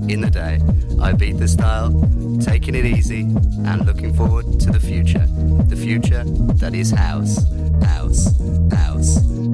in the day. Ibiza style, taking it easy and looking forward to the future. The future that is house, house, house.